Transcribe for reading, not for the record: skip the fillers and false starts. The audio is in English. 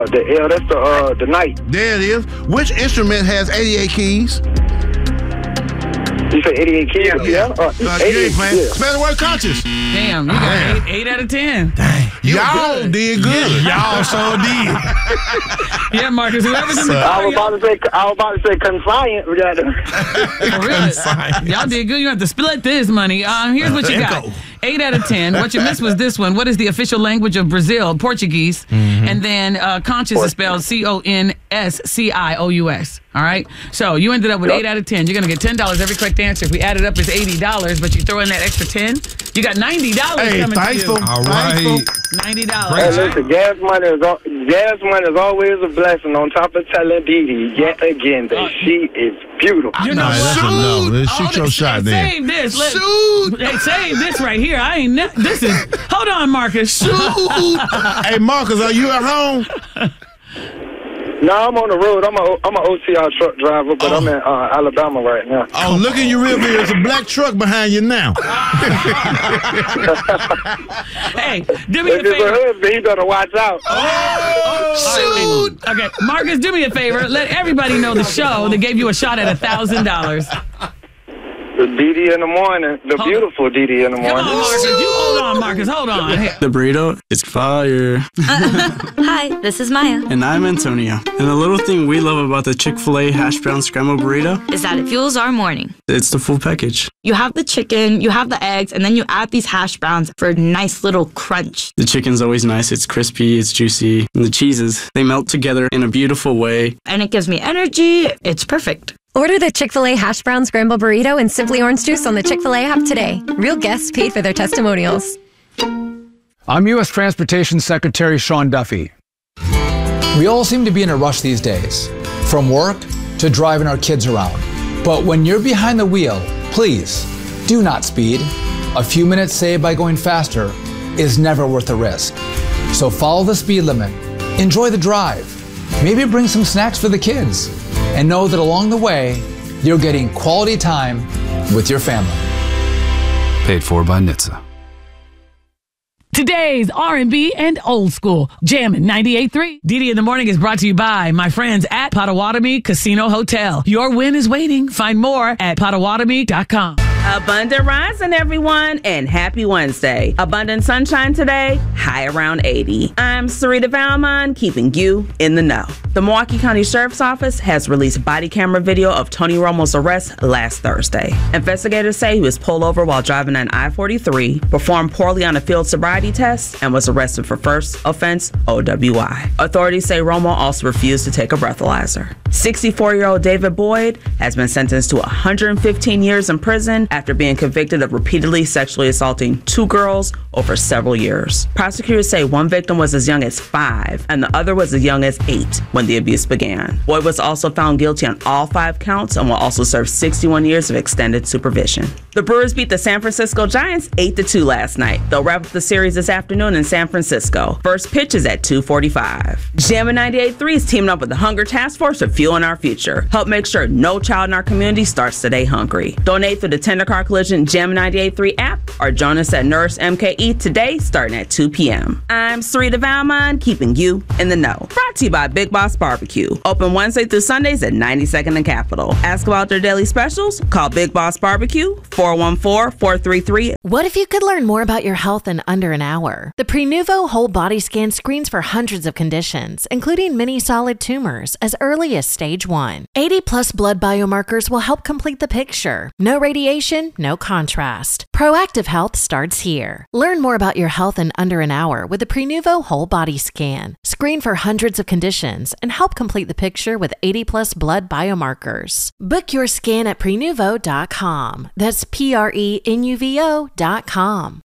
That's the night. There it is. Which instrument has 88 keys? You said 88 keys? Yeah. 88, man. Spell the word conscious. Damn, you got 8 out of 10. Dang. Y'all did good. Y'all so did. Yeah, Marcus, whoever's in the car. I was about to say consignment. Y'all did good. You have to split this money. Here's what you got. 8 out of 10. What you missed was this one. What is the official language of Brazil? Portuguese. Mm-hmm. And then conscious is spelled CONSCIOUS. All right? So you ended up with 8 out of 10. You're going to get $10 every correct answer. If we add it up, it's $80, but you throw in that extra 10, you got $90 coming to you. All right. $90. Hey, listen, gas money is always a blessing. On top of telling Dee Dee yet again that she is beautiful. You know that's enough. Let's shoot your shot then. Save this. Shoot. Hey, save this right here. This is. Hold on, Marcus. Shoot. Hey, Marcus, are you at home? No, I'm on the road. I'm a OTR truck driver, but I'm in Alabama right now. Oh, look in your rear view. There's a black truck behind you now. Hey, do me a If it's favor. a husband, he better watch out. Shoot. Okay, Marcus, do me a favor. Let everybody know the show that gave you a shot at $1,000. The Dee Dee in the morning. The beautiful Dee Dee in the Come morning. on, Marcus. Hold on, Marcus. Hold on. Hey. The burrito is fire. Hi, this is Maya. And I'm Antonio. And the little thing we love about the Chick-fil-A hash brown scrambled burrito Is that it fuels our morning. it's the full package. You have the chicken, you have the eggs, and then you add these hash browns for a nice little crunch. The chicken's always nice. It's crispy, it's juicy. And the cheeses, they melt together in a beautiful way. And it gives me energy. It's perfect. Order the Chick-fil-A Hash Brown Scramble Burrito and Simply Orange Juice on the Chick-fil-A app today. Real guests paid for their testimonials. I'm U.S. Transportation Secretary Sean Duffy. We all seem to be in a rush these days, from work to driving our kids around. But when you're behind the wheel, please do not speed. A few minutes saved by going faster is never worth the risk. So follow the speed limit, enjoy the drive, maybe bring some snacks for the kids, and know that along the way, you're getting quality time with your family. Paid for by NHTSA. Today's R&B and old school Jammin' 98.3. Dee in the Morning is brought to you by my friends at Potawatomi Casino Hotel. Your win is waiting. Find more at Potawatomi.com. Abundant rising, everyone, and happy Wednesday. Abundant sunshine today, high around 80. I'm Sarita Valmon, keeping you in the know. The Milwaukee County Sheriff's Office has released body camera video of Tony Romo's arrest last Thursday. Investigators say he was pulled over while driving on I-43, performed poorly on a field sobriety test, and was arrested for first offense OWI. Authorities say Romo also refused to take a breathalyzer. 64-year-old David Boyd has been sentenced to 115 years in prison after being convicted of repeatedly sexually assaulting 2 girls over several years. Prosecutors say one victim was as young as 5 and the other was as young as 8 when the abuse began. Boyd was also found guilty on all 5 counts and will also serve 61 years of extended supervision. The Brewers beat the San Francisco Giants 8-2 last night. They'll wrap up the series this afternoon in San Francisco. First pitch is at 2:45. Jammin' 98.3 is teaming up with the Hunger Task Force for Fueling Our Future. Help make sure no child in our community starts today hungry. Donate through the Tender Car Collision Jammin' 98.3 app or join us at Nurse MKE today starting at 2 p.m. I'm Sarita Valmon, keeping you in the know. Brought to you by Big Boss Barbecue. Open Wednesday through Sundays at 92nd and Capitol. Ask about their daily specials. Call Big Boss Barbecue 414-433. What if you could learn more about your health in under an hour? The Prenuvo Whole Body Scan screens for hundreds of conditions, including many solid tumors, as early as stage 1. 80+ blood biomarkers will help complete the picture. No radiation, no contrast. Proactive health starts here. Learn more about your health in under an hour with the Prenuvo Whole Body Scan. Screen for hundreds of conditions and help complete the picture with 80+ blood biomarkers. Book your scan at Prenuvo.com. That's Prenuvo.com.